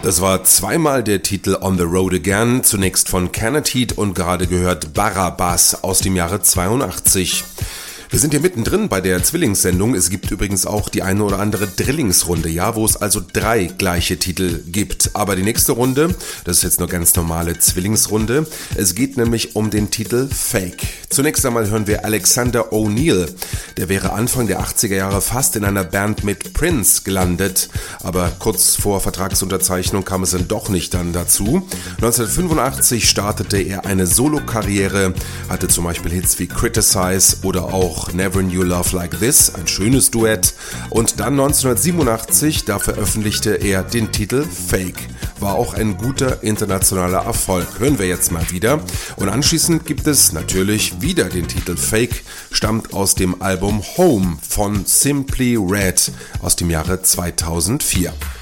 Das war zweimal der Titel On the Road Again, zunächst von Kenneth Heat und gerade gehört Barabbas aus dem Jahre 82. Wir sind hier mittendrin bei der Zwillingssendung. Es gibt übrigens auch die eine oder andere Drillingsrunde, ja, wo es also 3 gleiche Titel gibt. Aber die nächste Runde, das ist jetzt eine ganz normale Zwillingsrunde. Es geht nämlich um den Titel Fake. Zunächst einmal hören wir Alexander O'Neal. Der wäre Anfang der 80er Jahre fast in einer Band mit Prince gelandet. Aber kurz vor Vertragsunterzeichnung kam es dann doch nicht dann dazu. 1985 startete er eine Solokarriere, hatte zum Beispiel Hits wie Criticize oder auch Never Knew Love Like This, ein schönes Duett. Und dann 1987, da veröffentlichte er den Titel Fake. War auch ein guter internationaler Erfolg. Hören wir jetzt mal wieder. Und anschließend gibt es natürlich wieder den Titel Fake, stammt aus dem Album Home von Simply Red aus dem Jahre 2004.